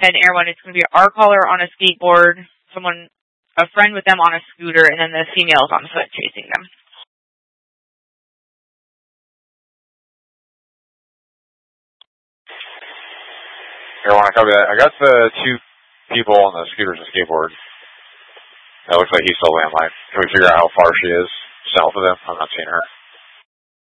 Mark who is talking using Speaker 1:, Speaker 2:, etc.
Speaker 1: And Air One, it's going to be our caller on a skateboard, a friend with them on a scooter, and then the females on foot chasing them.
Speaker 2: Air One, I copy that. I got the 2 people on the scooters and skateboard. That looks like he's still landline. Can we figure out how far she is south of them? I'm not seeing her.